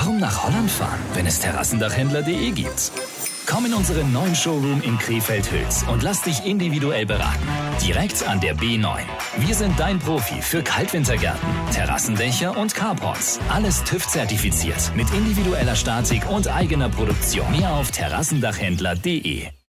Warum nach Holland fahren, wenn es Terrassendachhändler.de gibt? Komm in unseren neuen Showroom in Krefeld-Hüls und lass dich individuell beraten. Direkt an der B9. Wir sind dein Profi für Kaltwintergärten, Terrassendächer und Carports. Alles TÜV-zertifiziert mit individueller Statik und eigener Produktion. Mehr auf Terrassendachhändler.de.